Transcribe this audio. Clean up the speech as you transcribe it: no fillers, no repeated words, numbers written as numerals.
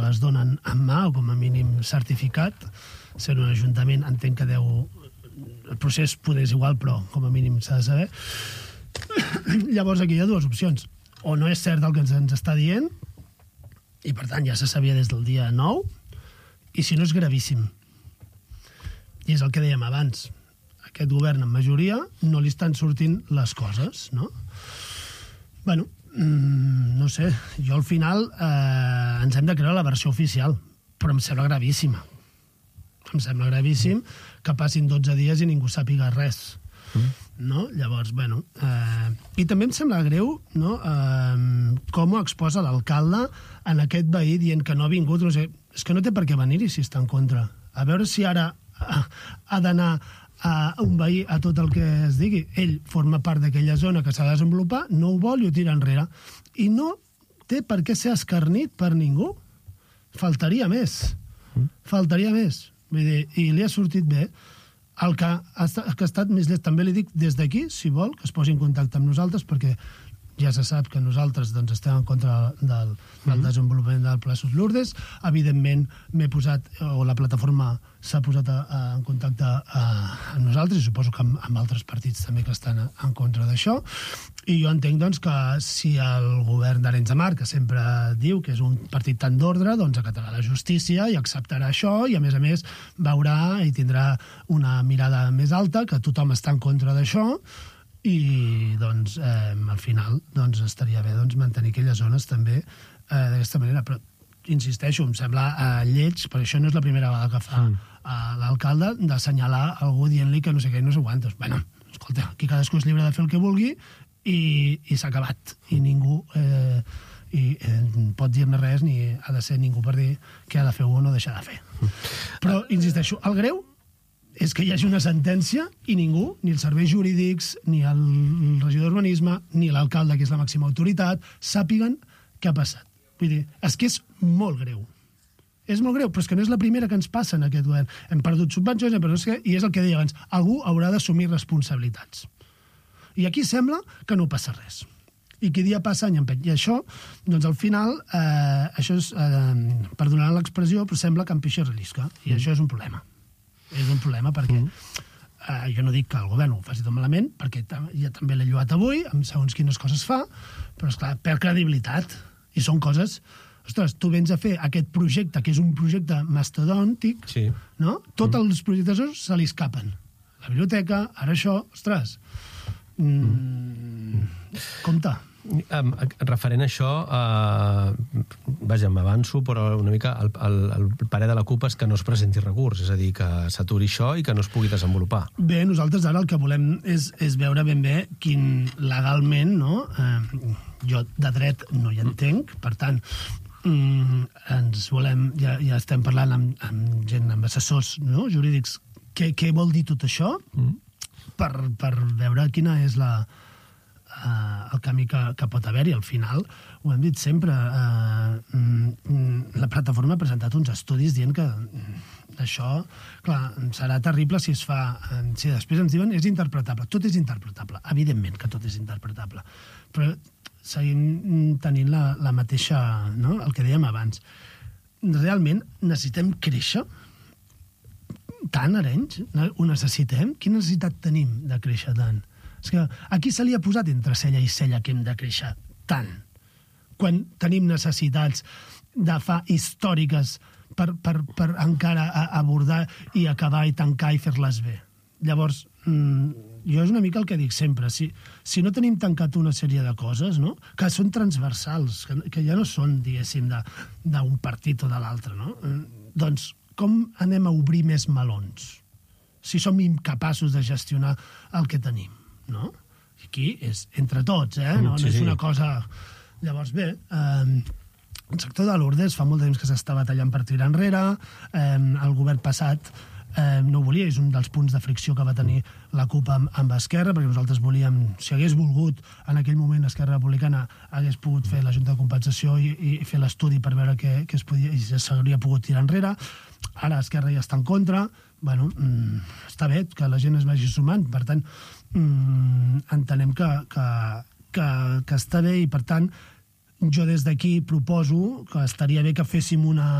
es donen en mà, o com a mínim certificat. Sent un ajuntament, entenc que el procés poder és igual, però com a mínim s'ha de saber. Llavors aquí hi ha dues opcions. O no és cert el que ens està dient, i per tant ja se sabia des del dia 9, i si no és gravíssim. I és el que dèiem abans. Aquest govern en majoria no li estan sortint les coses, no? Bueno, no sé, jo al final ens hem de creure la versió oficial, però em sembla gravíssima. Em sembla gravíssim que passin 12 dies i ningú sàpiga res. No? Llavors, bueno... I també em sembla greu, no? Com ho exposa l'alcalde en aquest veí dient que no ha vingut, no sé, és que no té per què venir-hi si està en contra. A veure si ara ha d'anar a un veí a tot el que es digui. Ell forma part d'aquella zona que s'ha de desenvolupar, no ho vol i ho tira enrere. I no té per què ser escarnit per ningú. Faltaria més. Faltaria més. Vull dir, i li ha sortit bé. El que ha estat més llest, també li dic des d'aquí, si vol, que es posi en contacte amb nosaltres, perquè ja se sap que nosaltres doncs, estem en contra del desenvolupament del Pla Sos Lourdes. Evidentment, m'he posat, o la plataforma s'ha posat en contacte amb nosaltres, i suposo que amb altres partits també que estan en contra d'això. I jo entenc doncs, que si el govern d'Arenys de Mar, que sempre diu que és un partit tan d'ordre, doncs acatarà la justícia i acceptarà això, i a més veurà i tindrà una mirada més alta, que tothom està en contra d'això, i doncs al final doncs, estaria bé doncs, mantenir aquelles zones també d'aquesta manera. Però insisteixo, em sembla lleig, per això no és la primera vegada que fa l'alcalde d'assenyalar algú dient-li que no sé què i no sé quantos. Bueno, escolta, aquí cadascú és llibre de fer el que vulgui i s'ha acabat, i ningú pot dir-ne res, ni ha de ser ningú per dir què ha de fer o no deixar de fer. Però insisteixo, el greu és que hi hagi una sentència i ningú, ni els serveis jurídics, ni el regidor d'Urbanisme, ni l'alcalde, que és la màxima autoritat, sàpiguen què ha passat. Vull dir, és que és molt greu. És molt greu, però és que no és la primera que ens passa en aquest govern. Hem perdut subvencions, i és el que deia abans, algú haurà d'assumir responsabilitats. I aquí sembla que no passa res. I que dia passa any empeny. I això, doncs al final, això és, perdonant l'expressió, però sembla que empixa a relliscar. I això és un problema. És un problema perquè jo no dic que el govern ho faci tot malament, perquè ja també l'he lloat avui, amb segons quines coses fa, però esclar, perd credibilitat. I són coses... Ostres, tu vens a fer aquest projecte, que és un projecte mastodòntic, no? Tots els projectes se li escapen. La biblioteca, ara això, ostres... Compte. Referent a això, vaja, m'avanço, però una mica el parer de la CUP és que no es presenti recurs, és a dir, que s'aturi això i que no es pugui desenvolupar. Bé, nosaltres ara el que volem és veure ben bé quin legalment, no? Jo de dret no hi entenc, per tant, ens volem, ja estem parlant amb gent, amb assessors jurídics, què vol dir tot això, per veure quina és el camí que pot haver-hi. Al final, ho hem dit sempre, la plataforma ha presentat uns estudis dient que això, clar, serà terrible si es fa... Si després ens diuen és interpretable. Tot és interpretable. Evidentment que tot és interpretable. Però seguim tenint la mateixa... No? El que dèiem abans. Realment necessitem créixer tant, Arenys? Ho necessitem? Quina necessitat tenim de créixer tant? És que aquí se li ha posat entre cella i cella que hem de créixer tant, quan tenim necessitats de fa històriques per encara abordar i acabar i tancar i fer-les bé. Llavors, jo és una mica el que dic sempre, si no tenim tancat una sèrie de coses, no? Que són transversals, que ja no són, diguéssim, d'un partit o de l'altre, no? Doncs com anem a obrir més melons si som incapaços de gestionar el que tenim? No? Aquí és entre tots, no és una cosa... Llavors, bé, el sector de Lourdes fa molt de temps que s'està batallant per tirar enrere, el govern passat no ho volia, és un dels punts de fricció que va tenir la CUP amb Esquerra, perquè nosaltres volíem, si hagués volgut en aquell moment Esquerra Republicana, hagués pogut fer la Junta de Compensació i fer l'estudi per veure què es podia, i s'hauria pogut tirar enrere. Ara Esquerra ja està en contra, bueno, està bé que la gent es vagi sumant, per tant, entenem que està bé, i per tant jo des d'aquí proposo que estaria bé que féssim una